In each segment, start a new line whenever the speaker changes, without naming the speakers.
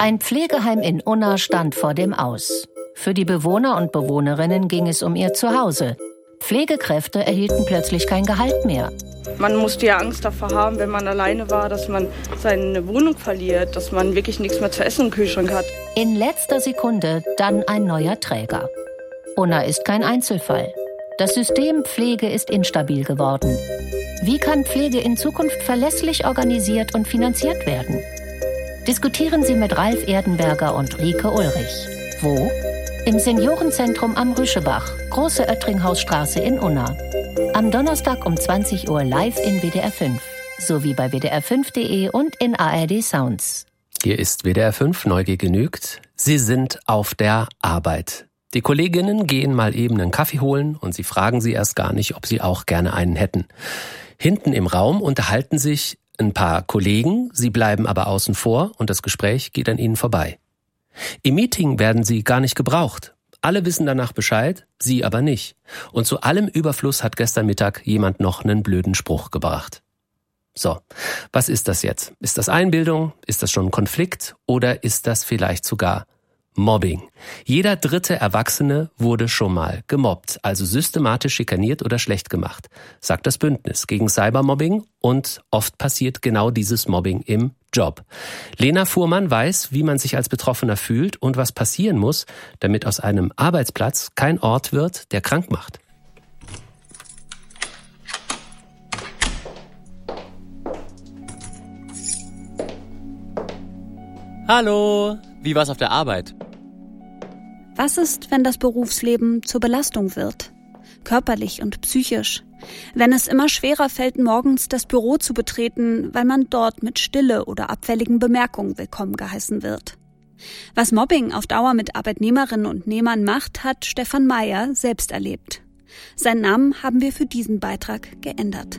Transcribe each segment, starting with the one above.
Ein Pflegeheim in Unna stand vor dem Aus. Für die Bewohner und Bewohnerinnen ging es um ihr Zuhause. Pflegekräfte erhielten plötzlich kein Gehalt mehr.
Man musste ja Angst davor haben, wenn man alleine war, dass man seine Wohnung verliert, dass man wirklich nichts mehr zu essen im Kühlschrank hat.
In letzter Sekunde dann ein neuer Träger. Unna ist kein Einzelfall. Das System Pflege ist instabil geworden. Wie kann Pflege in Zukunft verlässlich organisiert und finanziert werden? Diskutieren Sie mit Ralf Erdenberger und Rike Ulrich. Wo? Im Seniorenzentrum am Rüschebach, Große Oettringhausstraße in Unna. Am Donnerstag um 20 Uhr live in WDR 5, sowie bei wdr5.de und in ARD Sounds.
Hier ist WDR 5, Neugier genügt. Sie sind auf der Arbeit. Die Kolleginnen gehen mal eben einen Kaffee holen und sie fragen sie erst gar nicht, ob sie auch gerne einen hätten. Hinten im Raum unterhalten sich ein paar Kollegen, sie bleiben aber außen vor und das Gespräch geht an ihnen vorbei. Im Meeting werden sie gar nicht gebraucht. Alle wissen danach Bescheid, sie aber nicht. Und zu allem Überfluss hat gestern Mittag jemand noch einen blöden Spruch gebracht. So, was ist das jetzt? Ist das Einbildung? Ist das schon ein Konflikt? Oder ist das vielleicht sogar Mobbing? Jeder dritte Erwachsene wurde schon mal gemobbt, also systematisch schikaniert oder schlecht gemacht, sagt das Bündnis gegen Cybermobbing, und oft passiert genau dieses Mobbing im Job. Lena Fuhrmann weiß, wie man sich als Betroffener fühlt und was passieren muss, damit aus einem Arbeitsplatz kein Ort wird, der krank macht.
Hallo, wie war's auf der Arbeit?
Was ist, wenn das Berufsleben zur Belastung wird? Körperlich und psychisch. Wenn es immer schwerer fällt, morgens das Büro zu betreten, weil man dort mit Stille oder abfälligen Bemerkungen willkommen geheißen wird. Was Mobbing auf Dauer mit Arbeitnehmerinnen und Nehmern macht, hat Stefan Meyer selbst erlebt. Seinen Namen haben wir für diesen Beitrag geändert.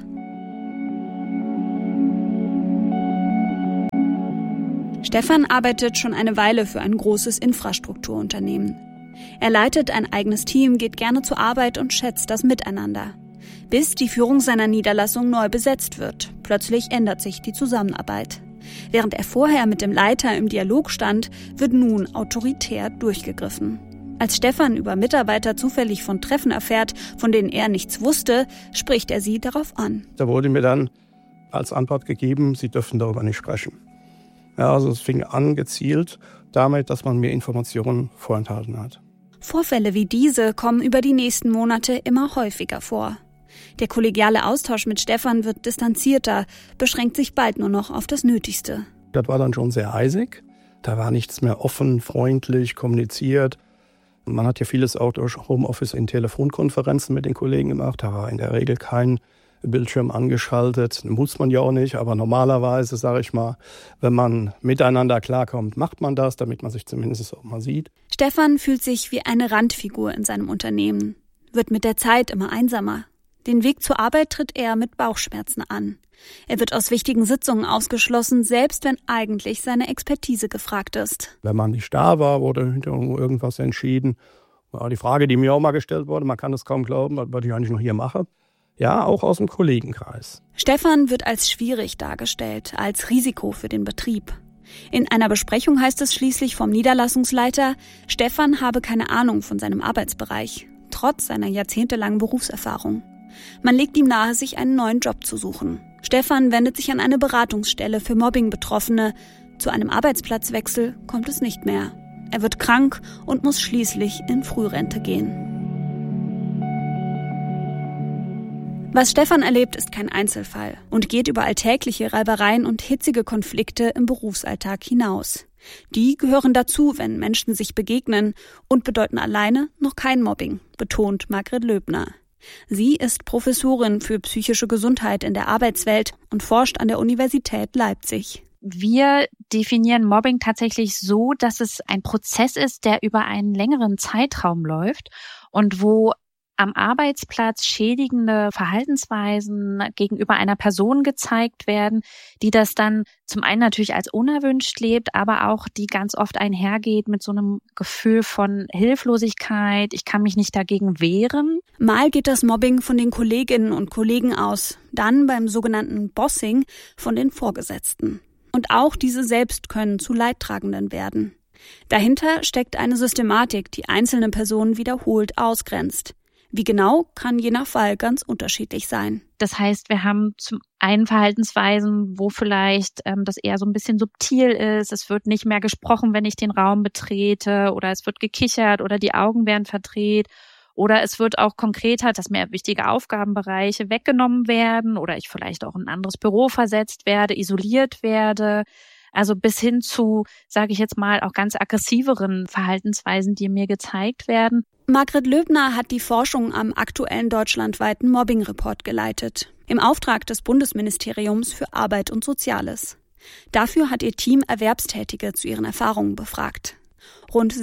Stefan arbeitet schon eine Weile für ein großes Infrastrukturunternehmen. Er leitet ein eigenes Team, geht gerne zur Arbeit und schätzt das Miteinander. Bis die Führung seiner Niederlassung neu besetzt wird. Plötzlich ändert sich die Zusammenarbeit. Während er vorher mit dem Leiter im Dialog stand, wird nun autoritär durchgegriffen. Als Stefan über Mitarbeiter zufällig von Treffen erfährt, von denen er nichts wusste, spricht er sie darauf an.
Da wurde mir dann als Antwort gegeben, Sie dürfen darüber nicht sprechen. Ja, also es fing an gezielt damit, dass man mir Informationen vorenthalten hat.
Vorfälle wie diese kommen über die nächsten Monate immer häufiger vor. Der kollegiale Austausch mit Stefan wird distanzierter, beschränkt sich bald nur noch auf das Nötigste.
Das war dann schon sehr eisig. Da war nichts mehr offen, freundlich, kommuniziert. Man hat ja vieles auch durch Homeoffice in Telefonkonferenzen mit den Kollegen gemacht. Da war in der Regel kein Bildschirm angeschaltet. Muss man ja auch nicht, aber normalerweise, sage ich mal, wenn man miteinander klarkommt, macht man das, damit man sich zumindest auch mal sieht.
Stefan fühlt sich wie eine Randfigur in seinem Unternehmen, wird mit der Zeit immer einsamer. Den Weg zur Arbeit tritt er mit Bauchschmerzen an. Er wird aus wichtigen Sitzungen ausgeschlossen, selbst wenn eigentlich seine Expertise gefragt ist.
Wenn man nicht da war, wurde hinterher irgendwas entschieden. Ja, die Frage, die mir auch mal gestellt wurde, man kann es kaum glauben, was ich eigentlich noch hier mache. Ja, auch aus dem Kollegenkreis.
Stefan wird als schwierig dargestellt, als Risiko für den Betrieb. In einer Besprechung heißt es schließlich vom Niederlassungsleiter, Stefan habe keine Ahnung von seinem Arbeitsbereich, trotz seiner jahrzehntelangen Berufserfahrung. Man legt ihm nahe, sich einen neuen Job zu suchen. Stefan wendet sich an eine Beratungsstelle für Mobbing-Betroffene. Zu einem Arbeitsplatzwechsel kommt es nicht mehr. Er wird krank und muss schließlich in Frührente gehen. Was Stefan erlebt, ist kein Einzelfall und geht über alltägliche Reibereien und hitzige Konflikte im Berufsalltag hinaus. Die gehören dazu, wenn Menschen sich begegnen, und bedeuten alleine noch kein Mobbing, betont Margret Löbner. Sie ist Professorin für psychische Gesundheit in der Arbeitswelt und forscht an der Universität Leipzig.
Wir definieren Mobbing tatsächlich so, dass es ein Prozess ist, der über einen längeren Zeitraum läuft und wo am Arbeitsplatz schädigende Verhaltensweisen gegenüber einer Person gezeigt werden, die das dann zum einen natürlich als unerwünscht lebt, aber auch die ganz oft einhergeht mit so einem Gefühl von Hilflosigkeit, ich kann mich nicht dagegen wehren.
Mal geht das Mobbing von den Kolleginnen und Kollegen aus, dann beim sogenannten Bossing von den Vorgesetzten. Und auch diese selbst können zu Leidtragenden werden. Dahinter steckt eine Systematik, die einzelne Personen wiederholt ausgrenzt. Wie genau, kann je nach Fall ganz unterschiedlich sein.
Das heißt, wir haben zum einen Verhaltensweisen, wo vielleicht das eher so ein bisschen subtil ist. Es wird nicht mehr gesprochen, wenn ich den Raum betrete, oder es wird gekichert oder die Augen werden verdreht. Oder es wird auch konkreter, dass mir wichtige Aufgabenbereiche weggenommen werden oder ich vielleicht auch in ein anderes Büro versetzt werde, isoliert werde. Also bis hin zu, sage ich jetzt mal, auch ganz aggressiveren Verhaltensweisen, die mir gezeigt werden.
Margret Löbner hat die Forschung am aktuellen deutschlandweiten Mobbing-Report geleitet, im Auftrag des Bundesministeriums für Arbeit und Soziales. Dafür hat ihr Team Erwerbstätige zu ihren Erfahrungen befragt. Rund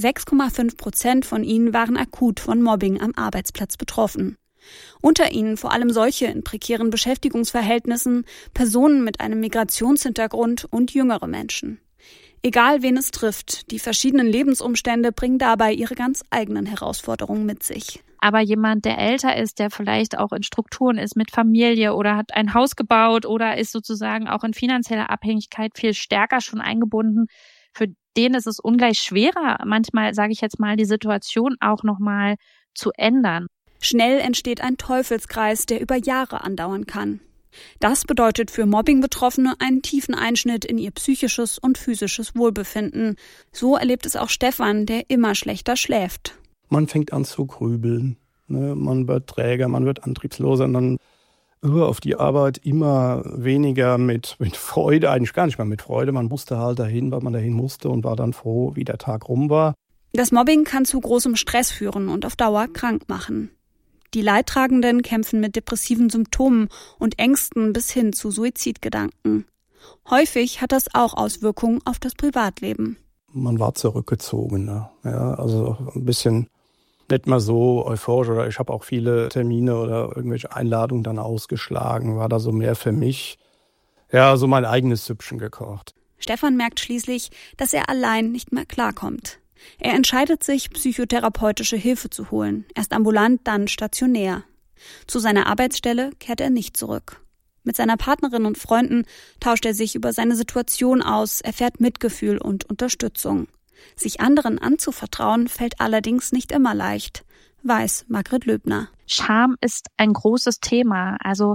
6,5% von ihnen waren akut von Mobbing am Arbeitsplatz betroffen. Unter ihnen vor allem solche in prekären Beschäftigungsverhältnissen, Personen mit einem Migrationshintergrund und jüngere Menschen. Egal wen es trifft, die verschiedenen Lebensumstände bringen dabei ihre ganz eigenen Herausforderungen mit sich.
Aber jemand, der älter ist, der vielleicht auch in Strukturen ist mit Familie oder hat ein Haus gebaut oder ist sozusagen auch in finanzieller Abhängigkeit viel stärker schon eingebunden, für den ist es ungleich schwerer, manchmal, sage ich jetzt mal, die Situation auch nochmal zu ändern.
Schnell entsteht ein Teufelskreis, der über Jahre andauern kann. Das bedeutet für Mobbing-Betroffene einen tiefen Einschnitt in ihr psychisches und physisches Wohlbefinden. So erlebt es auch Stefan, der immer schlechter schläft.
Man fängt an zu grübeln, ne? Man wird träger, man wird antriebsloser und dann auf die Arbeit immer weniger mit Freude, eigentlich gar nicht mehr mit Freude. Man musste halt dahin, weil man dahin musste und war dann froh, wie der Tag rum war.
Das Mobbing kann zu großem Stress führen und auf Dauer krank machen. Die Leidtragenden kämpfen mit depressiven Symptomen und Ängsten bis hin zu Suizidgedanken. Häufig hat das auch Auswirkungen auf das Privatleben.
Man war zurückgezogen, ne? Ja, also ein bisschen nicht mehr so euphorisch, oder ich habe auch viele Termine oder irgendwelche Einladungen dann ausgeschlagen, war da so mehr für mich, ja, so mein eigenes Süppchen gekocht.
Stefan merkt schließlich, dass er allein nicht mehr klarkommt. Er entscheidet sich, psychotherapeutische Hilfe zu holen, erst ambulant, dann stationär. Zu seiner Arbeitsstelle kehrt er nicht zurück. Mit seiner Partnerin und Freunden tauscht er sich über seine Situation aus, erfährt Mitgefühl und Unterstützung. Sich anderen anzuvertrauen, fällt allerdings nicht immer leicht, weiß Margret Löbner.
Scham ist ein großes Thema, also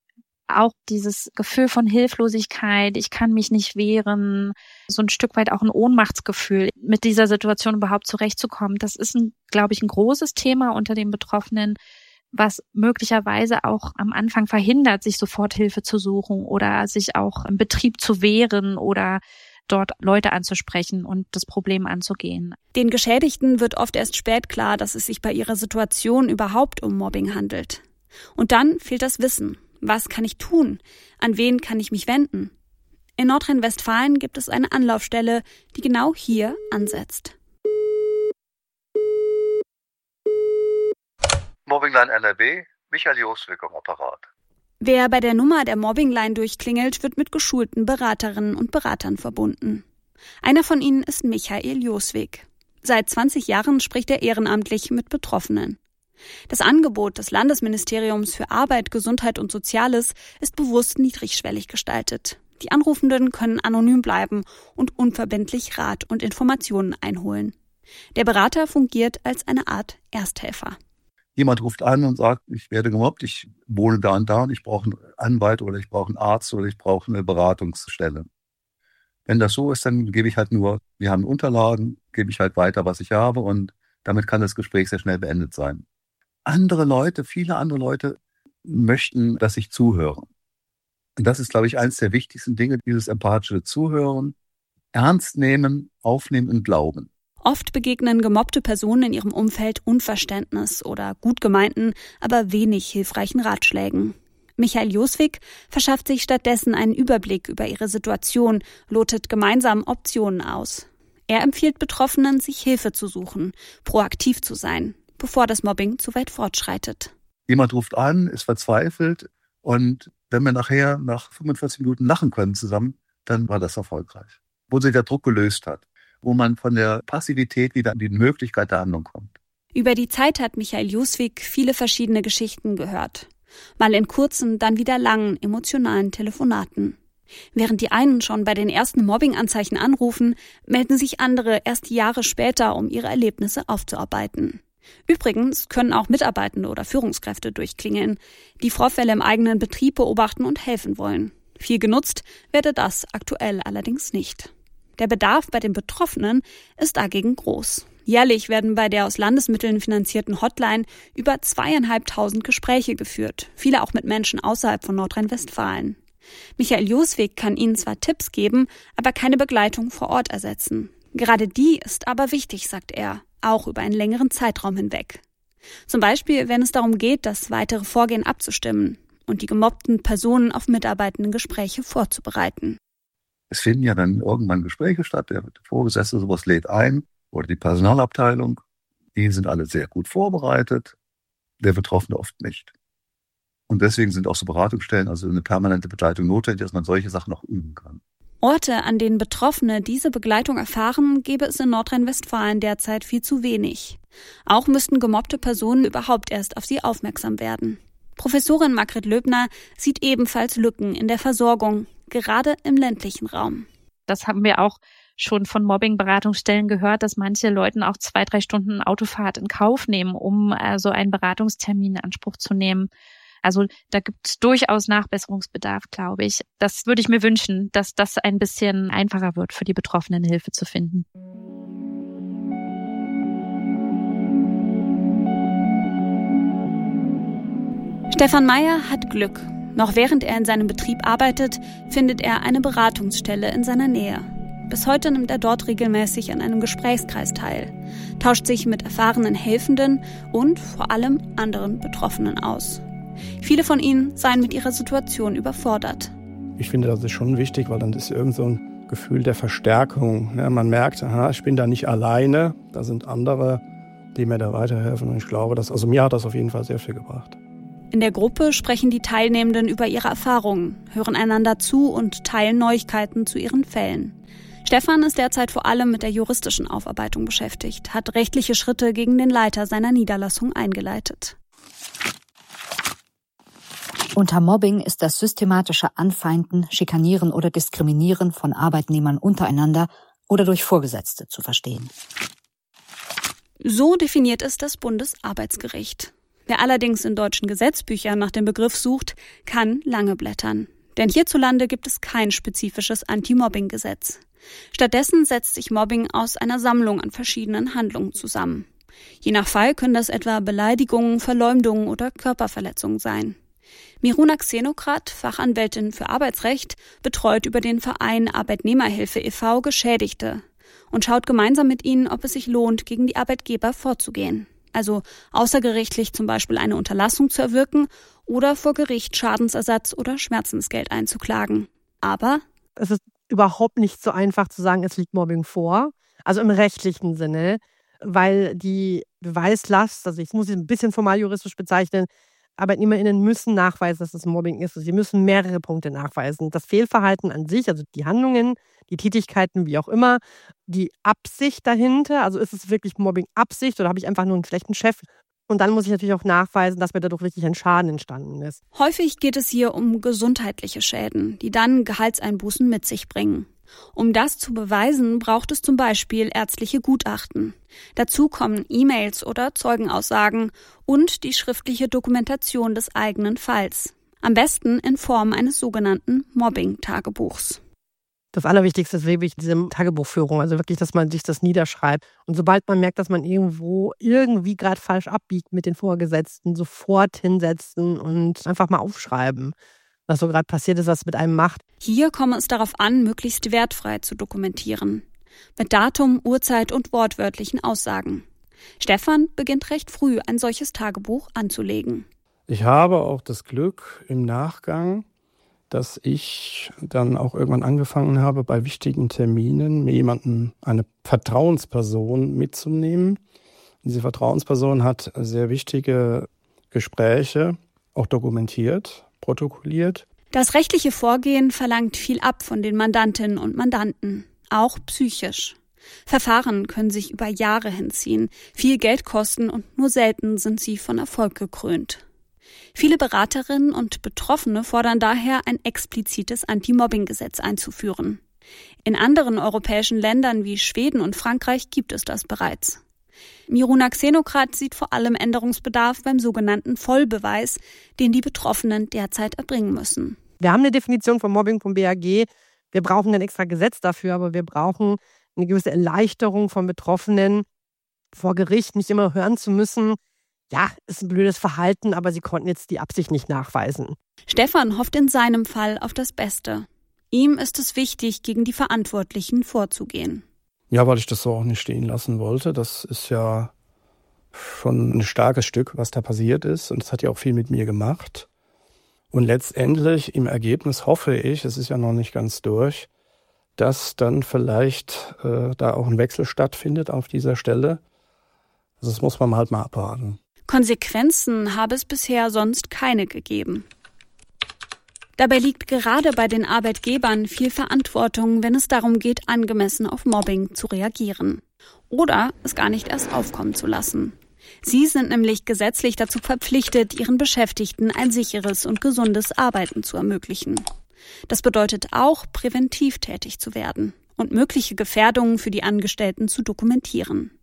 auch dieses Gefühl von Hilflosigkeit, ich kann mich nicht wehren, so ein Stück weit auch ein Ohnmachtsgefühl, mit dieser Situation überhaupt zurechtzukommen. Das ist, glaube ich, ein großes Thema unter den Betroffenen, was möglicherweise auch am Anfang verhindert, sich sofort Hilfe zu suchen oder sich auch im Betrieb zu wehren oder dort Leute anzusprechen und das Problem anzugehen.
Den Geschädigten wird oft erst spät klar, dass es sich bei ihrer Situation überhaupt um Mobbing handelt. Und dann fehlt das Wissen. Was kann ich tun? An wen kann ich mich wenden? In Nordrhein-Westfalen gibt es eine Anlaufstelle, die genau hier ansetzt.
Mobbingline NRW, Michael Joswig am Apparat.
Wer bei der Nummer der Mobbingline durchklingelt, wird mit geschulten Beraterinnen und Beratern verbunden. Einer von ihnen ist Michael Joswig. Seit 20 Jahren spricht er ehrenamtlich mit Betroffenen. Das Angebot des Landesministeriums für Arbeit, Gesundheit und Soziales ist bewusst niedrigschwellig gestaltet. Die Anrufenden können anonym bleiben und unverbindlich Rat und Informationen einholen. Der Berater fungiert als eine Art Ersthelfer.
Jemand ruft an und sagt, ich werde gemobbt, ich wohne da und ich brauche einen Anwalt oder ich brauche einen Arzt oder ich brauche eine Beratungsstelle. Wenn das so ist, dann gebe ich halt nur, wir haben Unterlagen, gebe ich halt weiter, was ich habe und damit kann das Gespräch sehr schnell beendet sein. Viele andere Leute möchten, dass ich zuhöre. Und das ist, glaube ich, eines der wichtigsten Dinge, dieses empathische Zuhören, ernst nehmen, aufnehmen und glauben.
Oft begegnen gemobbte Personen in ihrem Umfeld Unverständnis oder gut gemeinten, aber wenig hilfreichen Ratschlägen. Michael Joswig verschafft sich stattdessen einen Überblick über ihre Situation, lotet gemeinsam Optionen aus. Er empfiehlt Betroffenen, sich Hilfe zu suchen, proaktiv zu sein, bevor das Mobbing zu weit fortschreitet.
Jemand ruft an, ist verzweifelt und wenn wir nachher nach 45 Minuten lachen können zusammen, dann war das erfolgreich. Wo sich der Druck gelöst hat, wo man von der Passivität wieder an die Möglichkeit der Handlung kommt.
Über die Zeit hat Michael Joswig viele verschiedene Geschichten gehört. Mal in kurzen, dann wieder langen, emotionalen Telefonaten. Während die einen schon bei den ersten Mobbing-Anzeichen anrufen, melden sich andere erst Jahre später, um ihre Erlebnisse aufzuarbeiten. Übrigens können auch Mitarbeitende oder Führungskräfte durchklingeln, die Vorfälle im eigenen Betrieb beobachten und helfen wollen. Viel genutzt werde das aktuell allerdings nicht. Der Bedarf bei den Betroffenen ist dagegen groß. Jährlich werden bei der aus Landesmitteln finanzierten Hotline über 2.500 Gespräche geführt, viele auch mit Menschen außerhalb von Nordrhein-Westfalen. Michael Joswig kann Ihnen zwar Tipps geben, aber keine Begleitung vor Ort ersetzen. Gerade die ist aber wichtig, sagt er, auch über einen längeren Zeitraum hinweg. Zum Beispiel, wenn es darum geht, das weitere Vorgehen abzustimmen und die gemobbten Personen auf Mitarbeitendengespräche vorzubereiten.
Es finden ja dann irgendwann Gespräche statt, der Vorgesetzte sowas lädt ein oder die Personalabteilung. Die sind alle sehr gut vorbereitet, der Betroffene oft nicht. Und deswegen sind auch so Beratungsstellen, also eine permanente Begleitung notwendig, dass man solche Sachen auch üben kann.
Orte, an denen Betroffene diese Begleitung erfahren, gäbe es in Nordrhein-Westfalen derzeit viel zu wenig. Auch müssten gemobbte Personen überhaupt erst auf sie aufmerksam werden. Professorin Margret Löbner sieht ebenfalls Lücken in der Versorgung, gerade im ländlichen Raum.
Das haben wir auch schon von Mobbing-Beratungsstellen gehört, dass manche Leute auch 2-3 Stunden Autofahrt in Kauf nehmen, um so einen Beratungstermin in Anspruch zu nehmen. Also da gibt es durchaus Nachbesserungsbedarf, glaube ich. Das würde ich mir wünschen, dass das ein bisschen einfacher wird, für die Betroffenen Hilfe zu finden.
Stefan Meyer hat Glück. Noch während er in seinem Betrieb arbeitet, findet er eine Beratungsstelle in seiner Nähe. Bis heute nimmt er dort regelmäßig an einem Gesprächskreis teil, tauscht sich mit erfahrenen Helfenden und vor allem anderen Betroffenen aus. Viele von ihnen seien mit ihrer Situation überfordert.
Ich finde, das ist schon wichtig, weil dann ist irgend so ein Gefühl der Verstärkung. Ja, man merkt, ich bin da nicht alleine, da sind andere, die mir da weiterhelfen. Und ich glaube, mir hat das auf jeden Fall sehr viel gebracht.
In der Gruppe sprechen die Teilnehmenden über ihre Erfahrungen, hören einander zu und teilen Neuigkeiten zu ihren Fällen. Stefan ist derzeit vor allem mit der juristischen Aufarbeitung beschäftigt, hat rechtliche Schritte gegen den Leiter seiner Niederlassung eingeleitet.
Unter Mobbing ist das systematische Anfeinden, Schikanieren oder Diskriminieren von Arbeitnehmern untereinander oder durch Vorgesetzte zu verstehen.
So definiert es das Bundesarbeitsgericht. Wer allerdings in deutschen Gesetzbüchern nach dem Begriff sucht, kann lange blättern. Denn hierzulande gibt es kein spezifisches Anti-Mobbing-Gesetz. Stattdessen setzt sich Mobbing aus einer Sammlung an verschiedenen Handlungen zusammen. Je nach Fall können das etwa Beleidigungen, Verleumdungen oder Körperverletzungen sein. Miruna Xenokrat, Fachanwältin für Arbeitsrecht, betreut über den Verein Arbeitnehmerhilfe e.V. Geschädigte und schaut gemeinsam mit ihnen, ob es sich lohnt, gegen die Arbeitgeber vorzugehen. Also außergerichtlich zum Beispiel eine Unterlassung zu erwirken oder vor Gericht Schadensersatz oder Schmerzensgeld einzuklagen. Aber
es ist überhaupt nicht so einfach zu sagen, es liegt Mobbing vor, also im rechtlichen Sinne, weil die Beweislast, also ich muss es ein bisschen formal juristisch bezeichnen, ArbeitnehmerInnen müssen nachweisen, dass es Mobbing ist. Sie müssen mehrere Punkte nachweisen. Das Fehlverhalten an sich, also die Handlungen, die Tätigkeiten, wie auch immer, die Absicht dahinter, also ist es wirklich Mobbing-Absicht oder habe ich einfach nur einen schlechten Chef? Und dann muss ich natürlich auch nachweisen, dass mir dadurch wirklich ein Schaden entstanden ist.
Häufig geht es hier um gesundheitliche Schäden, die dann Gehaltseinbußen mit sich bringen. Um das zu beweisen, braucht es zum Beispiel ärztliche Gutachten. Dazu kommen E-Mails oder Zeugenaussagen und die schriftliche Dokumentation des eigenen Falls. Am besten in Form eines sogenannten Mobbing-Tagebuchs.
Das Allerwichtigste ist wirklich diese Tagebuchführung, also wirklich, dass man sich das niederschreibt. Und sobald man merkt, dass man irgendwie gerade falsch abbiegt mit den Vorgesetzten, sofort hinsetzen und einfach mal aufschreiben, was so gerade passiert ist, was es mit einem macht.
Hier komme es darauf an, möglichst wertfrei zu dokumentieren. Mit Datum, Uhrzeit und wortwörtlichen Aussagen. Stefan beginnt recht früh, ein solches Tagebuch anzulegen.
Ich habe auch das Glück im Nachgang, dass ich dann auch irgendwann angefangen habe, bei wichtigen Terminen mir eine Vertrauensperson mitzunehmen. Diese Vertrauensperson hat sehr wichtige Gespräche auch dokumentiert, protokolliert.
Das rechtliche Vorgehen verlangt viel ab von den Mandantinnen und Mandanten, auch psychisch. Verfahren können sich über Jahre hinziehen, viel Geld kosten und nur selten sind sie von Erfolg gekrönt. Viele Beraterinnen und Betroffene fordern daher, ein explizites Anti-Mobbing-Gesetz einzuführen. In anderen europäischen Ländern wie Schweden und Frankreich gibt es das bereits. Miruna Xenokrat sieht vor allem Änderungsbedarf beim sogenannten Vollbeweis, den die Betroffenen derzeit erbringen müssen.
Wir haben eine Definition von Mobbing vom BAG. Wir brauchen ein extra Gesetz dafür, aber wir brauchen eine gewisse Erleichterung von Betroffenen, vor Gericht nicht immer hören zu müssen, ja, ist ein blödes Verhalten, aber sie konnten jetzt die Absicht nicht nachweisen.
Stefan hofft in seinem Fall auf das Beste. Ihm ist es wichtig, gegen die Verantwortlichen vorzugehen.
Ja, weil ich das so auch nicht stehen lassen wollte. Das ist ja schon ein starkes Stück, was da passiert ist. Und das hat ja auch viel mit mir gemacht. Und letztendlich im Ergebnis hoffe ich, es ist ja noch nicht ganz durch, dass dann vielleicht da auch ein Wechsel stattfindet auf dieser Stelle. Also das muss man halt mal abwarten.
Konsequenzen habe es bisher sonst keine gegeben. Dabei liegt gerade bei den Arbeitgebern viel Verantwortung, wenn es darum geht, angemessen auf Mobbing zu reagieren. Oder es gar nicht erst aufkommen zu lassen. Sie sind nämlich gesetzlich dazu verpflichtet, ihren Beschäftigten ein sicheres und gesundes Arbeiten zu ermöglichen. Das bedeutet auch, präventiv tätig zu werden und mögliche Gefährdungen für die Angestellten zu dokumentieren.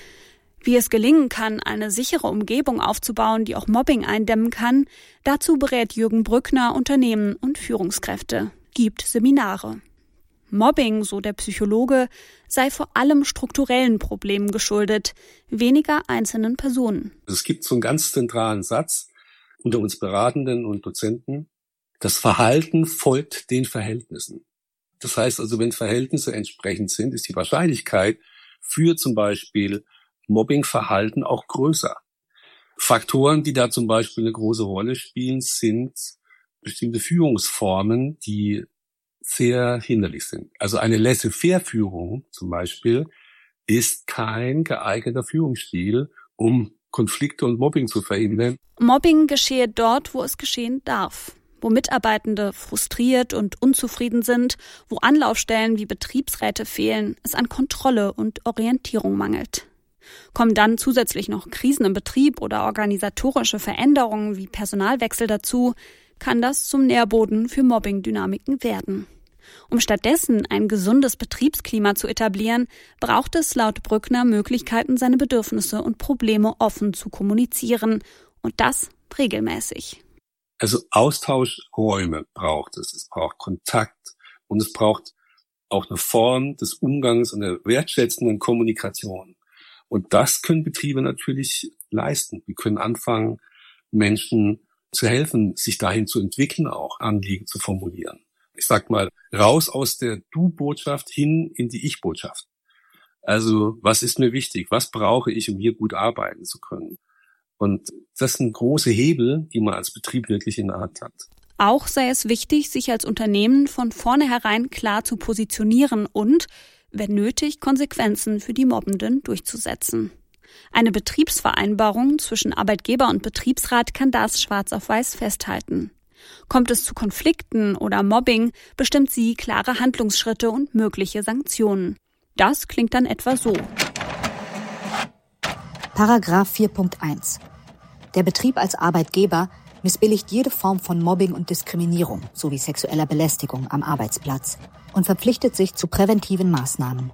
Wie es gelingen kann, eine sichere Umgebung aufzubauen, die auch Mobbing eindämmen kann, dazu berät Jürgen Brückner Unternehmen und Führungskräfte, gibt Seminare. Mobbing, so der Psychologe, sei vor allem strukturellen Problemen geschuldet, weniger einzelnen Personen.
Es gibt so einen ganz zentralen Satz unter uns Beratenden und Dozenten: Das Verhalten folgt den Verhältnissen. Das heißt also, wenn Verhältnisse entsprechend sind, ist die Wahrscheinlichkeit für zum Beispiel Mobbingverhalten auch größer. Faktoren, die da zum Beispiel eine große Rolle spielen, sind bestimmte Führungsformen, die sehr hinderlich sind. Also eine Laissez-faire-Führung zum Beispiel ist kein geeigneter Führungsstil, um Konflikte und Mobbing zu verhindern.
Mobbing geschehe dort, wo es geschehen darf. Wo Mitarbeitende frustriert und unzufrieden sind, wo Anlaufstellen wie Betriebsräte fehlen, es an Kontrolle und Orientierung mangelt. Kommen dann zusätzlich noch Krisen im Betrieb oder organisatorische Veränderungen wie Personalwechsel dazu, kann das zum Nährboden für Mobbing-Dynamiken werden. Um stattdessen ein gesundes Betriebsklima zu etablieren, braucht es laut Brückner Möglichkeiten, seine Bedürfnisse und Probleme offen zu kommunizieren. Und das regelmäßig.
Also Austauschräume braucht es. Es braucht Kontakt und es braucht auch eine Form des Umgangs und der wertschätzenden Kommunikation. Und das können Betriebe natürlich leisten. Wir können anfangen, Menschen zu helfen, sich dahin zu entwickeln, auch Anliegen zu formulieren. Ich sag mal, raus aus der Du-Botschaft hin in die Ich-Botschaft. Also, was ist mir wichtig? Was brauche ich, um hier gut arbeiten zu können? Und das sind große Hebel, die man als Betrieb wirklich in der Hand hat.
Auch sei es wichtig, sich als Unternehmen von vornherein klar zu positionieren und, wenn nötig, Konsequenzen für die Mobbenden durchzusetzen. Eine Betriebsvereinbarung zwischen Arbeitgeber und Betriebsrat kann das schwarz auf weiß festhalten. Kommt es zu Konflikten oder Mobbing, bestimmt sie klare Handlungsschritte und mögliche Sanktionen. Das klingt dann etwa so.
Paragraph 4.1. Der Betrieb als Arbeitgeber missbilligt jede Form von Mobbing und Diskriminierung sowie sexueller Belästigung am Arbeitsplatz und verpflichtet sich zu präventiven Maßnahmen.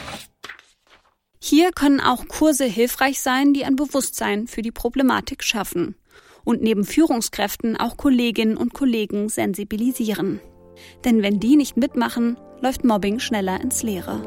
Hier können auch Kurse hilfreich sein, die ein Bewusstsein für die Problematik schaffen und neben Führungskräften auch Kolleginnen und Kollegen sensibilisieren. Denn wenn die nicht mitmachen, läuft Mobbing schneller ins Leere.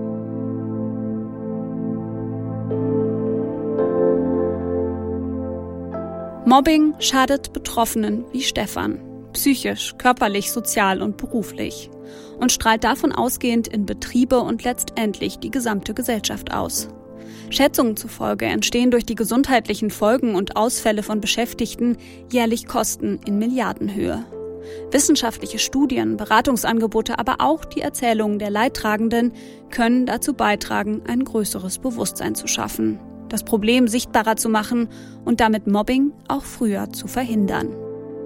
Mobbing schadet Betroffenen wie Stefan, psychisch, körperlich, sozial und beruflich und strahlt davon ausgehend in Betriebe und letztendlich die gesamte Gesellschaft aus. Schätzungen zufolge entstehen durch die gesundheitlichen Folgen und Ausfälle von Beschäftigten jährlich Kosten in Milliardenhöhe. Wissenschaftliche Studien, Beratungsangebote, aber auch die Erzählungen der Leidtragenden können dazu beitragen, ein größeres Bewusstsein zu schaffen, das Problem sichtbarer zu machen und damit Mobbing auch früher zu verhindern.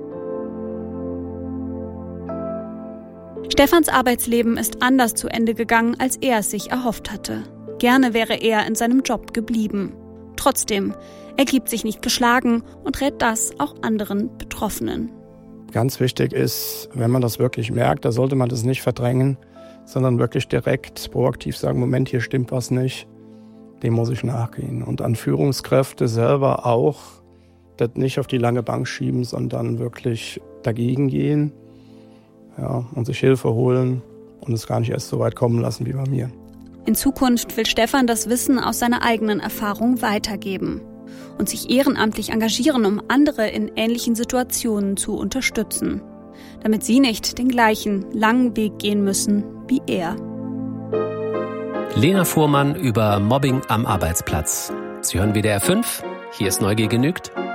Stefans Arbeitsleben ist anders zu Ende gegangen, als er es sich erhofft hatte. Gerne wäre er in seinem Job geblieben. Trotzdem, Er gibt sich nicht geschlagen und rät das auch anderen Betroffenen.
Ganz wichtig ist, wenn man das wirklich merkt, da sollte man das nicht verdrängen, sondern wirklich direkt proaktiv sagen, Moment, hier stimmt was nicht, dem muss ich nachgehen. Und an Führungskräfte selber auch, das nicht auf die lange Bank schieben, sondern wirklich dagegen gehen, ja, und sich Hilfe holen und es gar nicht erst so weit kommen lassen wie bei mir.
In Zukunft will Stefan das Wissen aus seiner eigenen Erfahrung weitergeben und sich ehrenamtlich engagieren, um andere in ähnlichen Situationen zu unterstützen, damit sie nicht den gleichen langen Weg gehen müssen wie er.
Lena Fuhrmann über Mobbing am Arbeitsplatz. Sie hören WDR 5. Hier ist Neugier genügt.